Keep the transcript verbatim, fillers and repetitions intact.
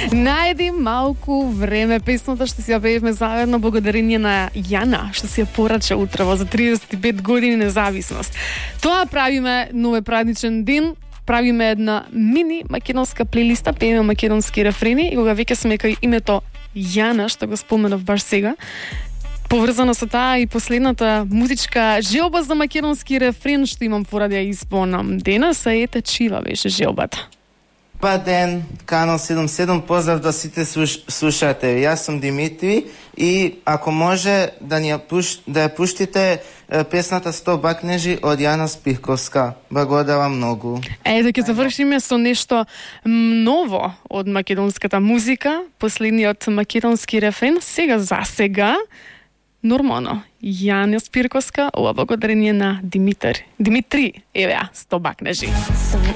Најди малку време. Песната што си ја пеевме заедно благодарение на Јана, што си ја порача утрово за триесет и пет години независност. Тоа правиме нове празничен ден. Правиме една мини македонска плейлиста, пееме македонски рефрени и кога веќе сме кај името Јана, што го споменав баш сега, поврзано со таа и последната музичка желба за македонски рефрен што имам поради ја исполнам денес, а ете чива беше желбата. Па ден, Канал седум седум, поздрав да сите слуш, слушате. Јас сум Димитри и ако може да ни ја пуш, да ја пуштите е, песната сто бакнежи од Јана Спирковска. Благодарам многу. Е, да ќе завршиме со нешто ново од македонската музика, последниот македонски рефрен, сега за сега, нормално, Јана Спирковска, ова благодарение на Димитар. Димитри, еве ја, сто бакнежи.